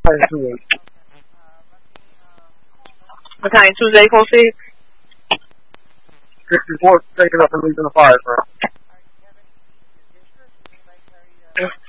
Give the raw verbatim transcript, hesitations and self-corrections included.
Battalion two eight. Battalion two eight, code six. fifty-four taking up and leaving the fire, sir.